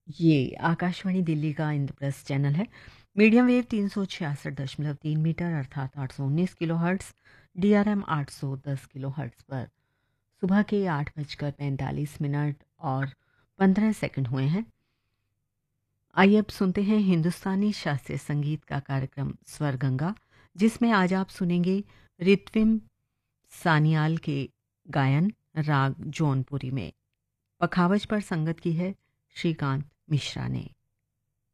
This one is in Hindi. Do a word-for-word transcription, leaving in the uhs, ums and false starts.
ये आकाशवाणी दिल्ली का इंद्रप्रस्थ चैनल है। मीडियम वेव तीन सौ छियासठ दशमलव तीन मीटर अर्थात आठ सौ उन्नीस kilo hertz, D R M आठ सौ दस किलो हर्ट्स पर सुबह के आठ बजकर पैंतालीस मिनट और पंद्रह सेकंड हुए हैं। आइए अब सुनते हैं हिंदुस्तानी शास्त्रीय संगीत का कार्यक्रम स्वर गंगा, जिसमें आज आप सुनेंगे ऋत्विम सान्याल के गायन राग जौनपुरी में। पखावज पर संगत की है श्रीकांत मिश्रा ने।